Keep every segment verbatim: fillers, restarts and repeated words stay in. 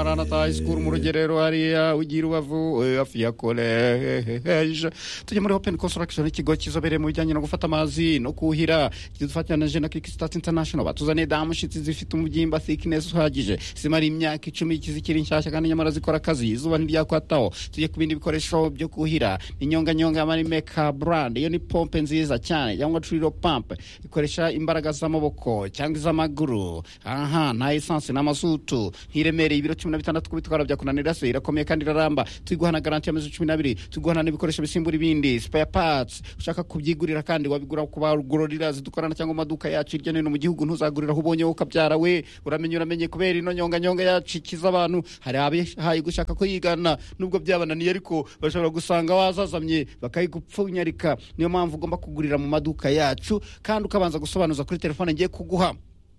Maranatha High School mu rugerero hariya ugira ubavu hafi ya college. Tujye muri Open Construction ikigo kizobereye mu bijyanye no gufata amazi no kuhira kidufatanyije na Kickstart International batuzaniye damushitsi zifite umubyimba thickness uhagije zimara imyaka icumi kizikiri nshyashya kandi nyamara zikora akazi izuba ntiryakwataho. Tujye ku bindi bikoresho byo kuhira inyonga nyonga mari Meka brand iyo ni pompe nziza cyane cyangwa Trilo pump ikoresha imbaraga z'amaboko cyangwa iz'amaguru. Aha nta essence n'amazutu ntiremereye ibiro cumi na bitandatu kubitwara bya kunanira se irakomeye kandi iraramba. Tuyiguhana garanti y'amezi cumi n'abiri tuyiguhana n'ibikoresho bisimbura ibindi spare parts ushaka kubyigurira kandi wabigura ku bagororira zidukorana cyangwa amaduka yacu irya no mu gihugu ntuzagurira ubonye ukabyara we uramenye uramenye kubera ino nyonga nyonga yacikiza abantu hari abihaye gushaka ko yigana nubwo byabananiye ariko bashobora gusanga wazazamye bakayigupfunyarika. Niyo mpamvu ugomba kugurira mu maduka yacu kandi ukabanza gusobanuza kuri telefone ngiye kuguha.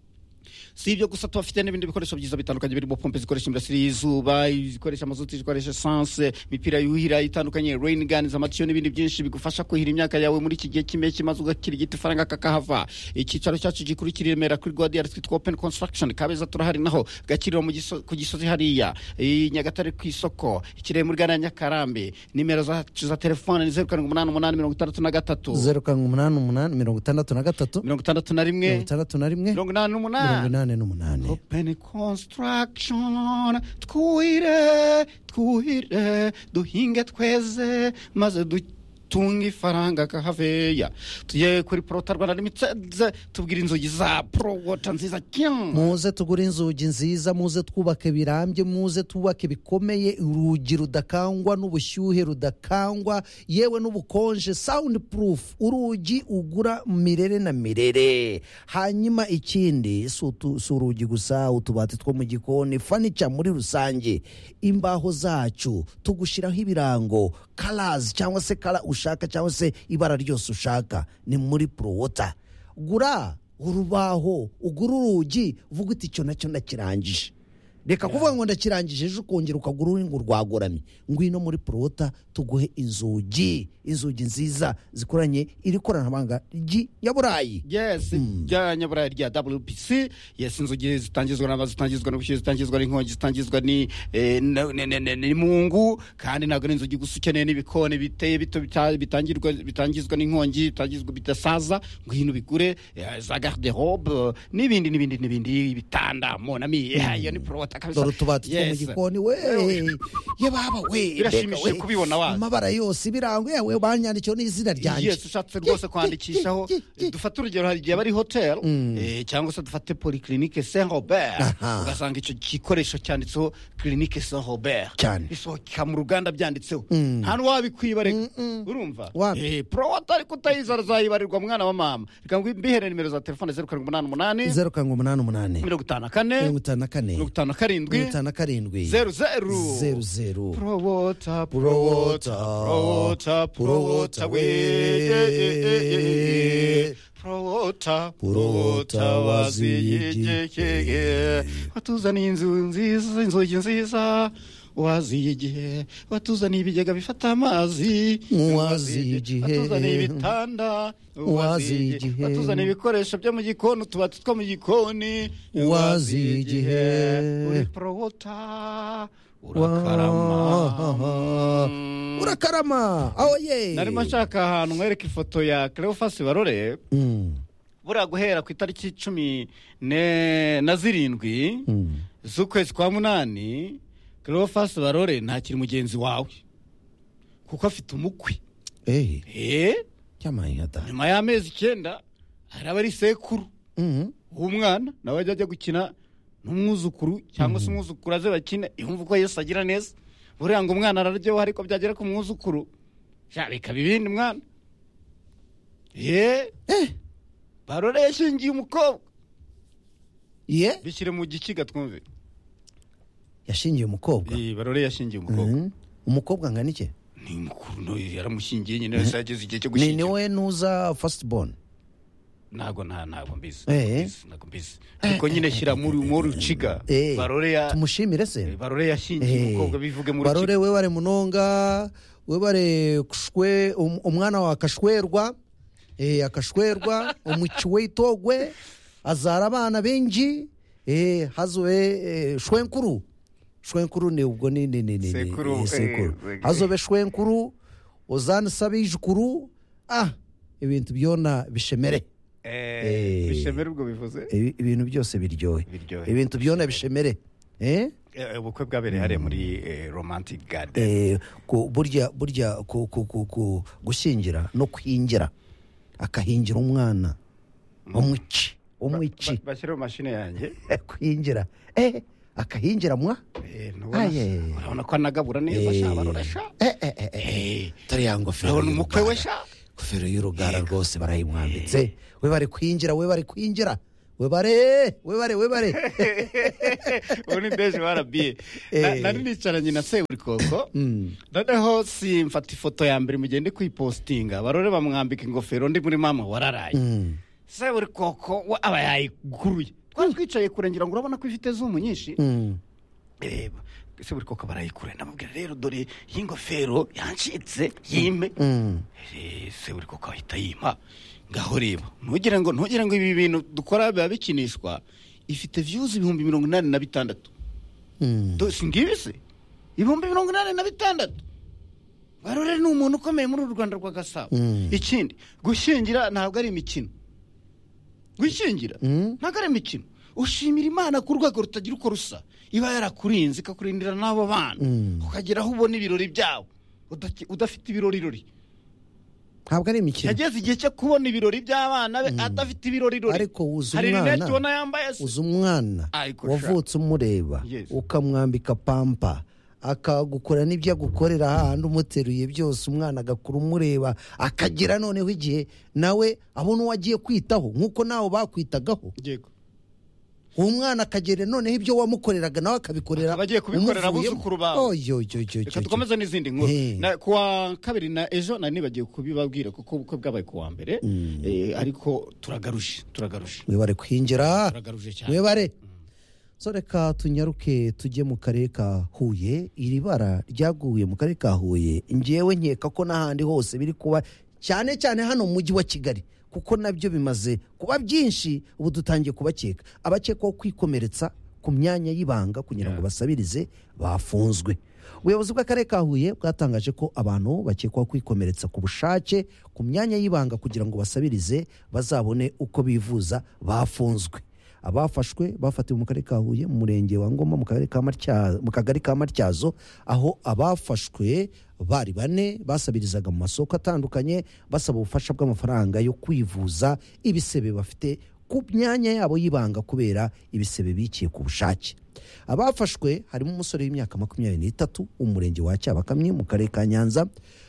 Si ibyo gusa tubafite n'ibindi bikoresho byiza bitandukanye birimo pompe zikoresha imirasire y'izuba zikoresha amazuti zikoresha essence imipira yuhira itandukanye rain guns amatiyo n'ibindi byinshi bigufasha kuhira imyaka yawe muri iki gihe kimwe kimaze ugakira igiti faranga kakahava. Icyicaro cyacu gikuru kiri Remera kuri Guardian Street Open Construction Kabeza turahari naho gakiriro mu ku Gisozi hariya Nyagatare ku isoko ikireye muri Gana Nyakarambe. Nimero zacu za telefone ni zero karindwi umunani umunani mirongo itandatu na gatatu zero karindwi umunani umunani mirongo itandatu na gatatu mirongo itandatu na rimwe mirongo itandatu na rimwe mirongo inani n'umunani n'umunani. Open Construction twuhire twuhire duhinge tweze maze dutunga ifaranga kahaveya. Tuye kuri Prota Rwanda Limited tubwira inzugi za Pro Water nziza cyane. Muze tugura inzugi nziza muze twubake birambye muze twubake bikomeye urugi rudakangwa n'ubushyuhe rudakangwa yewe n'ubukonje sound proof urugi ugura mirere na mirere. Hanyuma ikindi surugi gusa utubati two mu gikoni furniture muri rusange imbaho zacu tugushiraho ibirango colors cyangwa se kala ushaka cyangwa se ibara ryose ushaka ni muri Pro Water. Gura urubaho ugura urugi uvuga uti cyo nacyo ndakirangije reka kuvuga ngo ndakirangije ejo ukongera ukagura urundi rwagoramye ngwino muri Pro Water tuguhe inzugi inzugi nziza zikoranye iri koranabuhanga ry'Aburayi. Yes ya Nyaburayi rya W P C. Yes inzugi zitangizwa n'abazitangizwa n'ubushyuhe zitangizwa n'inkongi zitangizwa ni ni mungu kandi ntabwo ari inzugi gusa ukeneye n'ibikoni biteye bito bitangirwa bitangizwa n'inkongi bitangizwa bidasaza ngwino bigure za garde robe n'ibindi n'ibindi n'ibindi bitanda monami iyo ni Pro Water. Dore tubati two mu gikoni we ye baba we birashimishije kubibona wa amabara yose birango yewe banyandikiye n'izina ryanjye. Yes ushatse rwose kwandikishaho dufate urugero hari igihe bari hotel eh cyangwa se dufate Polyclinique Saint Robert ugasanga icyo gikoresho cyanditseho Clinique Saint Robert isohoka mu ruganda byanditseho nta n'uwabikwiba reka urumva eh Pro Water ariko utayizara zayibarirwa mwana wa mama reka ngo mbihere nimero za telefone zero karindwi umunani umunani zero karindwi umunani umunani mirongo itanu na kane mirongo itanu na kane mirongo itanu na karindwi mirongo itanu na karindwi zero zero zero zero. Pro Water Pro Water Pro Water Pro Water we Pro Water Pro Water waziyegeye watuzaniye inzu nziza inzugi nziza wazigihe watuzaniye ibigega bifata amazi wazigihe watuzaniye ibitanda wazigihe watuzaniye ibikoresho byo mu gikoni utubati two mu gikoni wazigihe uri Pro Water urakarama urakarama aho ye. Nari mashaka ahantu mwereka ifoto ya Cleophas Barore bura guhera ku itariki cumi na zirindwi z'ukwezi kwa munani. Cleophas Barore ntakiri mugenzi wawe kuko afite umukwe eh eh cyamahita nyuma y'amezi icyenda araba ari sekuru umwana nawe ajya gukina n'umwuzukuru cyangwa se umwuzukuru aze bakina yumva ko Yesu agira neza buriya ngo umwana araryoha ariko byagera ku mwuzukuru sharika bibindi mwana eh eh Barore yashingiye umukobwa ye bishyire mu gikiga twumve yashingiye umukobwa. Eh Barore yashingiye umukobwa umukobwa ngana iki ni mukuru no yaramushingiye nyine yageze igihe cyo gushingira. Ni we nuza first born ntago nta ntago mbizi eh ntago mbizi ariko nyine shyira muri muri ciga Barore ya tumushimire se Barore yashingiye umukobwa bivuge muri Barore we bare munonga we bare kushwe umwana wa kashwerwa eh akashwerwa umuciwe itogwe azara abana benji eh hazwe shwenkuru shwenkuru ni ubwo ni ni ni ni Sekuru, ni- sekuru eh, hazobe shwenkuru uzana sabijukuru ah ibintu byona bishemere Eh, Eh. bishemere ubwo bivuze Ibi- ibintu byose biryohe Biryohe. ibintu byona bishemere eh Eh, ubukwe bwabereye hariya muri eh, romantic garden eh ku- burya burya ku- ku- ku- ku- gushyingira no kwingira akahingira umwana umwici umwici Ba- bashyire mu mashini yanjye kwingira eh akahingira mwa Eh, ntubona Aye. urabona ko anagabura neza Eh. sha barora sha eh eh eh, eh Eh, tari ya ngofero urabona umukwe we y'urugara. sha ingofero y'urugara rwose barayimwambitse we bari kwinjira we bari kwinjira we bare we bare we bare ubu ni deje warabiye Na- Eh. nari nicaranye na seburikoko noneho simfata ifoto ya mbere mugende kwipostinga barore bamwambika ingofero ndi muri mama wararaye Mm. seburikoko we aba yayiguruye twari twicaye kure ngira ngo urabona ko ifite zumu nyinshi Mm. reba seburikoko barayikure ndamubwira rero dore iyi ngofero yancitse yime Mm. Eh, seburikoko ahita yima ngaho reba ntugire ngo ntugire ngo ibi bintu dukora biba bikinishwa ifite views ibihumbi mirongo inani na bitandatu Mm. Do- si ngibi se ibihumbi mirongo inani na bitandatu barore ni umuntu ukomeye muri uru Rwanda rwa Gasabo Mm. ikindi gushyingira ntabwo ari imikino gushyingira Mm. ntabwo ari imikino ushimira imana ku rwego rutagira uko rusa iba yarakurinze ikakurindira n'abo bana Mm. ukagera aho ubona ibirori byawe udaki- udafite ibirorirori ntabwo ari imikino yageze igihe cyo kubona ibirori by'abana be adafite ibirorirori ariko wuzi hari umwana rinete ubona yambaye se uzi umwana Ariko sha. wavutse umureba Yes. ukamwambika pampa akagukora n'ibyo agukorera hahandi umuteruye byose umwana agakura umureba akagera noneho igihe nawe abona uwo agiye kwitaho nk'uko nawe bakwitagaho yego uwo mwana akagera noneho ibyo wamukoreraga nawe akabikorera Akaba agiye kubikorera umuvuyemo. abuzukuru bawe. Oyo, yo, yo, yo, reka yo. dukomeze n'izindi nkuru Eh. Na- ku wa kabiri na ejo nari nibagiye kubibabwira kuko ubukwe bwabaye ku wa mbere Eh, ariko turagaruje turagaruje wibare kwinjira turagaruje cyane wibare so reka tunyaruke tujye mu karere ka Huye iri bara ryaguye mu karere ka Huye ngewe nkeka ko n'ahandi hose biri kuba cyane cyane hano mu mujyi wa Kigali kuko nabyo bimaze kuba byinshi ubu dutangiye kubakeka abakekwaho kwikomeretsa ku myanya y'ibanga kugira ngo basabirize bafunzwe ubuyobozi bw'akarere ka Huye bwatangaje ko abantu bakekwaho kwikomeretsa ku bushake ku myanya y'ibanga kugira ngo basabirize bazabone uko bivuza bafunzwe abafashwe bafatiwe mu karere ka Huye mu murenge wa Ngoma mu karere ka Matyazo mu kagari ka Matyazo aho abafashwe bari bane basabirizaga mu masoko atandukanye basaba ubufasha bw'amafaranga yo kwivuza ibisebe bafite ku myanya yabo y'ibanga kubera ibisebe bikiye ku bushake abafashwe harimo umusore w'imyaka makumyabiri n'itatu umurenge wa Cyabakamyi mu karere ka Nyanza.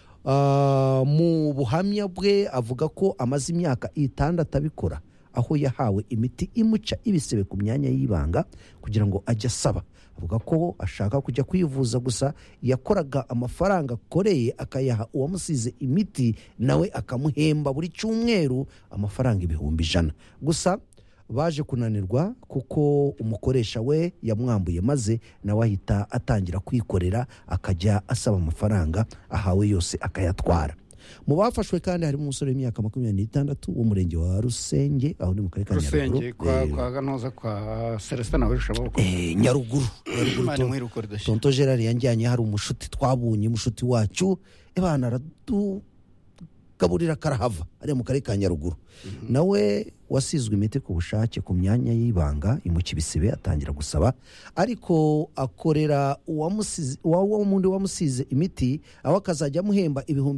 Ah, mu buhamya bwe avuga ko amaze imyaka itandatu abikora aho yahawe imiti imuca ibisebe ku myanya y'ibanga kugira ngo ajye asaba avuga ko ashaka kujya kwivuza gusa yakoraga amafaranga akoreye akayaha uwamusize imiti nawe akamuhemba buri cyumweru amafaranga ibihumbi ijana gusa baje kunanirwa kuko umukoresha we yamwambuye maze nawe ahita atangira kwikorera akajya asaba amafaranga ahawe yose akayatwara mu bafashwe kandi harimo umusore w'imyaka makumyabiri n'itandatu w'umurenge wa Rusenge aho ni mu karere ka rusenge Nyaruguru kwa Eh, kwa ganoza kwa Celestin nawe rushabaho ko eh, Nyaruguru Nyaruguru Imana to- imwiruko ridashira. tonto Gerard yanjyanye hari umushuti twabunye umushuti wacu ebana aratugaburira karahava ari mu karere ka Nyaruguru nawe wasizwe imiti ku bushake ku myanya y'ibanga imuca ibisebe atangira gusaba ariko akorera uwamusize uwa wundi wamusize imiti aho akazajya amuhemba ibihumbi